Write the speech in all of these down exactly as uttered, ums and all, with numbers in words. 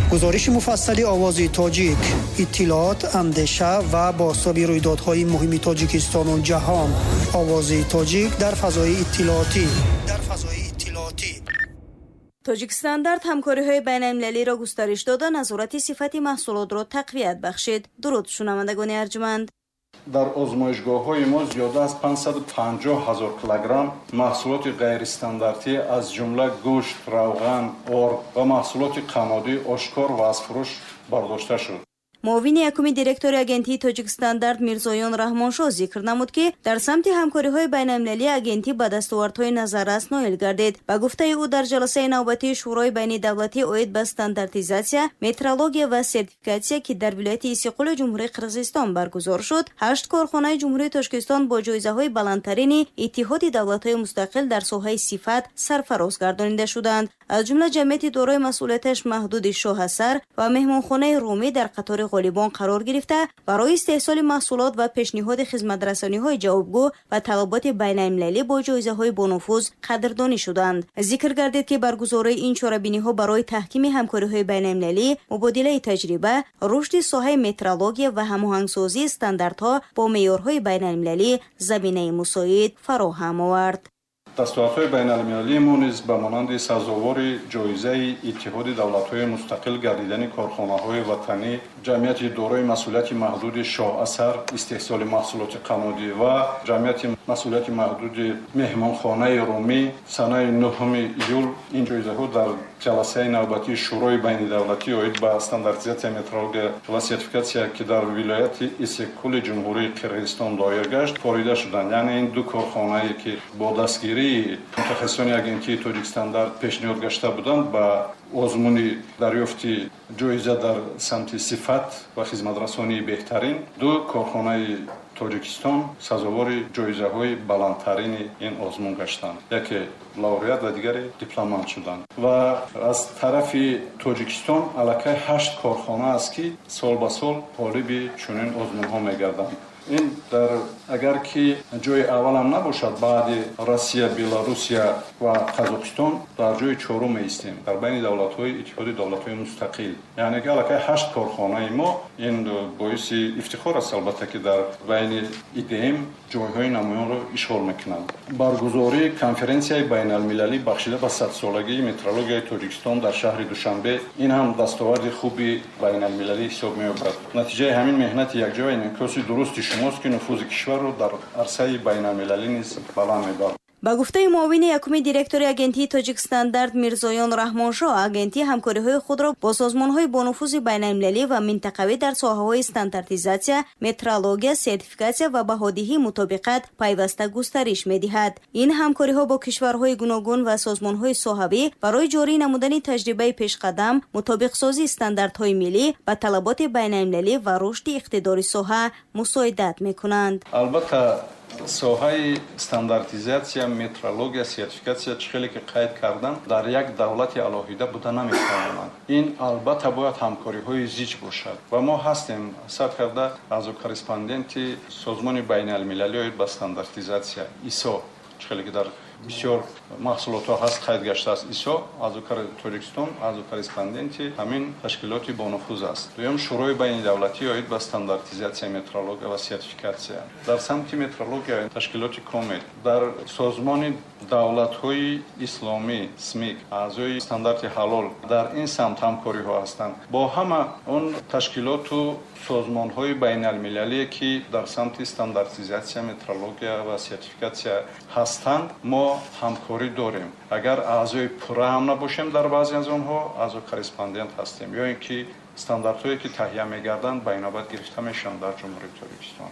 گزارش مفصلی آوازی تاجیک، اطلاعات، اندیشه و بازتاب رویدادهای مهم تاجیکستان و جهان. آوازی تاجیک در فضای اطلاعاتی. در فضای اطلاعاتی. تاجیکستاندارد همکاری‌های بین‌المللی را گسترش داده، نظارت صفت محصولات را تقویت بخشید. درود شنوندگان ارجمند. در آزمایشگاه‌های ما زیاده از پانصد و پنجاه هزار کیلوگرم محصولات غیر استانداردی از جمله گوشت، روغن، آرد و محصولات قنادی آشکار و از فروش برداشته شد. معاون یکم دیرکتور آژانسی تاجیکستاندارد میرزایان رحمانشاه ذکر نمود که در سمت همکاری‌های بین‌المللی آژانسی به دستاوردهای نظررس نائل گردید. به گفته او در جلسه نوبتی شورای بین دولتی اوید به استانداردیزاسیا، مترولوژی و سرتیفیکاسیا که در ولایت ایسیقول جمهوری قرقیزستان برگزار شد، هشت کارخانه جمهوری تاجیکستان با جایزه‌های بلندترین اتحاد دولت‌های مستقل در ساحه صفت سرفراز گردانیده شدند. از جمله جمعیت دارای مسئولیتش محدود شاه حسر و مهمانخانه رومی در قطار غالیبان قرار گرفته برای استحصال محصولات و پیشنهاد خدمت‌رسانی‌های جوابگو و طلبات بین‌المللی با جایزه‌های بانفوذ قدردانی شدند. ذکر گردید که برگزاری این چاره‌بینی‌ها برای تحکیم همکاری‌های بین‌المللی، مبادله تجربه، رشد ساحه مترولوژی و هماهنگسازی استانداردها با معیارهای بین‌المللی زمینه مساعد فراهم آورد. دستاوردهای بین‌المللی ما نیز به مانند سزاوار جایزه اتحاد دولت‌های مستقل گردیدن کارخانه‌های وطنی، جمعیت دارای مسئولیت محدود شاه اثر استحصال محصولات قنادی و جمعیت مسئولیت محدود مهمانخانه رومی سنه نهم ایول این جایزه‌ها در جلسه نوبتی شورای بین دولتی اوید به استانداردیزاسیا مترولوژی و سرتیفیکاسیا که در ولایت ایسیقول جمهوری قرقیزستان دایر گشت واریده شدند. یعنی این دو کارخانه‌ای که با دستگیری متخصصان آژانسی تاجیکستاندارد پیشنهاد گشته بودند با آزمون دریافت جایزه در سمت صفت و خدمت‌رسانی بهترین دو کارخانه تاجیکستان سزاوار جایزه‌های بلندترین این آزمون گشتند. یکی لاوریات و دیگری دیپلمانت شدند. و از طرف تاجیکستان علاقه هشت کارخانه است که سال به سال طالب چنین آزمون‌ها می‌گردند. این در اگر که جای اول هم نباشد بعد روسیه، بلاروسیا و قزاقستان در جای چهارم ایستیم در بین دولت‌های اتحاد دولت‌های مستقل. یعنی که علاقه هشت کارخانه ما این باعث افتخار است البته که در بین ایدیم جای‌های نمایان را اشغال می‌کنند. برگزاری کنفرانسیای بین‌المللی بخشیده به صد سالگی مترولوژی تاجیکستان در شهر دوشنبه این هم دستاورد خوبی بین‌المللی حساب می‌یابد. نتیجه همین مهنت یکجای انعکاس درست شماست که نفوذ کشور را در عرصه بین‌المللی نیز بلند می‌برد. با گفته معاون یکم دیرکتور آژانسی تاجیکستاندارد میرزایان رحمانشاه، آژانسی همکاری‌های خود را با سازمان‌های با نفوذ بین‌المللی و منطقوی در ساحه‌های استانداردیزاسیا، مترولوژی، سرتیفیکاسیا و بهادهی مطابقت پیوسته گسترش می‌دهد. این همکاری‌ها با کشورهای گوناگون و سازمان‌های صحابی برای جاری نمودن تجربه پیشقدم، مطابق سازی استانداردهای ملی با طلبات بین‌المللی و رشد اقتداری ساحه مساعدت می‌کنند. البته ساحه استانداردیزاسیا، مترولوژی، سرتیفیکاسیا چخیلی که قید کردن در یک دولت علاهیده بوده نمی‌توانند. این البته باید همکاری‌های زیج باشد و ما هستیم حساب کرده از کارسپاندنت سازمان بین‌المللی به استانداردیزاسیا ایسو چخیلی که در بسیار محصولات ها هست قید گشته است ایسو از کار تاجیکستان از کارسپاندنت همین تشکیلاتی با نفوذ است. دوم شورای بین دولتی اوید به استانداردیزاسیا مترولوژی و سرتیفیکاسیا در سمت مترولوژی تشکیلات کامل در سازمان دولت‌های اسلامی سمیک اعضای استاندارد حلال در این سمت همکاری ها هستند با همه اون تشکیلات و سازمان‌های بین‌المللی که در سمت استانداردیزاسیا مترولوژی و سرتیفیکاسیا هستند ما همکاری داریم. اگر اعضای پوره هم نباشیم در بعضی از آنها اعضای کارسپاندنت هستیم یا اینکه استانداردهایی که تهیه می‌گردند به نوبت گرفته میشن در جمهوری تاجیکستان.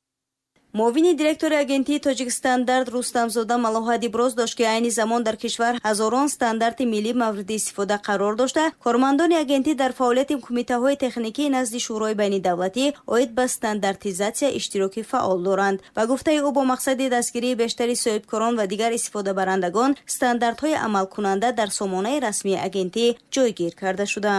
معاون دیرکتور آژانسی تاجیکستاندارد رستمزاده ملاحت ابراز داشت که عین زمان در کشور هزاران استاندارد ملی مورد استفاده قرار داشته. کارمندان آژانسی در فعالیت کمیته‌های تکنیکی نزد شورای بین دولتی اوید به استانداردیزاسیا اشتراکی فعال دارند و گفته او با مقصد دستگیری بیشتر صاحبکاران و دیگر استفاده برندگان استانداردهای عمل کننده در سامانه رسمی آژانسی جایگیر کرده شدند.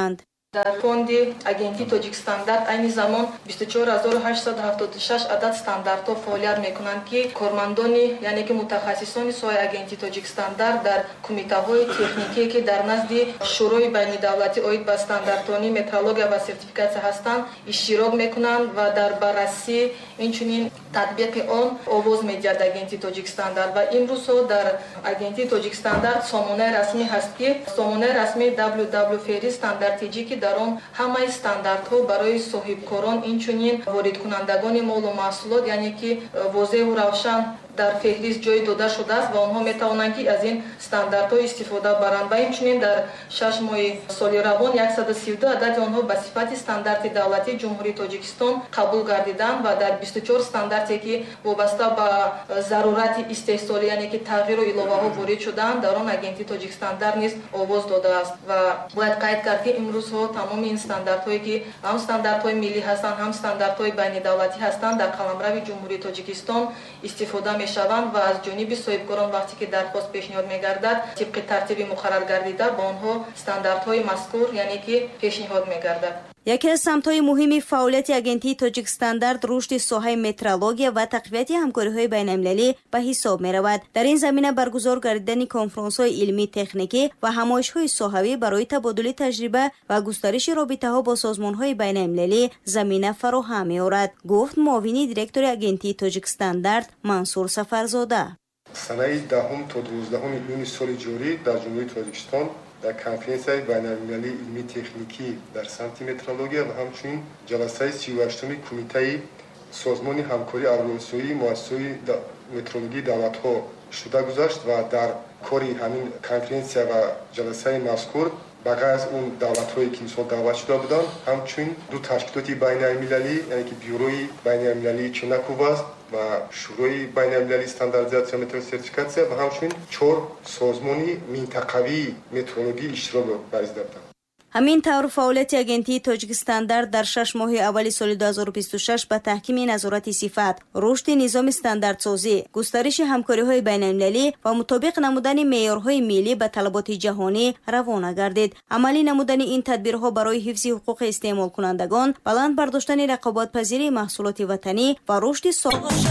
در فوند агентии Togic Standard айни замон بیست و چهار هزار و هشتصد و هفتاد و شش عدد стандартҳо фаъолият мекунанд ки кормандони яъне ки мутахассисони соҳаи агентии Togic Standard дар кумитаҳои техникие ки дар назди шӯрои байнидавлатӣ оид ба стандартони метрология ва сертификатсия ҳастанд иштирок мекунанд ва дар баррасӣ инчунин татбиқи он овоз медиҳад агентии Togic Standard ва имрӯзҳо дар агентии Togic Standard сомонаи расмӣ ҳаст ки сомонаи расмии дабл ю дабл ю фери стандартиҷи ки дар он ҳамаи стандартҳо барои соҳибкорон инчунин воридкунандагони молу маҳсулот яъне ки возеҳу равшан дар феҳрист ҷой дода шудааст ва онҳо метавонанд ки аз ин стандартҳо истифода баранд ва инчунин дар шаш моҳи соли равон яксаду сию ду адади онҳо ба сифати стандарти давлатии ҷумҳурии Тоҷикистон қабул гардиданд ва дар бисту чор стандарте ки вобаста ба зарурати истеҳсолӣ яъне ки тағйиру иловаҳо ворид шудаанд дар он агентии Togic Standard низ овоз додааст ва бояд қайд кард ки имрӯзҳо тамоми ин стандартҳое ки ҳам стандартҳои миллӣ ҳастанд ҳам стандартҳои байнидавлатӣ ҳастанд дар қаламрави ҷумҳурии Тоҷикистон истифода мешаванд ва аз ҷониби соҳибкорон вақте ки дархост пешниҳод мегардад тибқи тартиби муқаррар гардида ба онҳо стандартҳои мазкур яъне ки пешниҳод мегардад. яке аз самтҳои муҳими фаъолияти агентии Togic Standard рушди соҳаи метрология ва тақвияти ҳамкориҳои байналмилалӣ ба ҳисоб меравад. дар ин замина баргузор гардидани конференсҳои илмӣ техникӣ ва ҳамоишҳои соҳавӣ барои табодули таҷриба ва густариши робитаҳо бо созмонҳои байналмилалӣ замина фароҳам меорад, гуфт муовини директори агентии Togic Standard Мансур Сафарзода. санаи даҳум то дувоздаҳуми июни соли ҷорӣ дар ҷумҳурии Тоҷикистон дар конференсияи байналмилалии илмӣ техникӣ дар самти метрология ва ҳамчунин ҷаласаи сию ҳаштуми кумитаи созмони ҳамкории авросиёии муассисаҳои метрологии давлатҳо шуда гузашт ва дар кори ҳамин конференсия ва ҷаласаи мазкур ба ғайр аз он давлатҳое ки мисол даъват шуда буданд ҳамчунин ду ташкилоти байналмилалӣ яъне ки бюрои байналмилалии чунакуваст ва шӯрои байналмилалии стандартизатсия ва метросертификатсия ва ҳамчунин чор созмони минтақавии метрологӣ иштирок варзида буданд. ҳамин тавр фаъолияти агентии Togic Standard дар шаш моҳи аввали соли ду ҳазору бисту шаш ба таҳкими назорати сифат, рушди низоми стандартсозӣ, густариши ҳамкориҳои байналмилалӣ ва мутобиқ намудани меъёрҳои миллӣ ба талаботи ҷаҳонӣ равона гардид. амалӣ намудани ин тадбирҳо барои ҳифзи ҳуқуқи истеъмолкунандагон, баланд бардоштани рақобатпазирии маҳсулоти ватанӣ ва рушди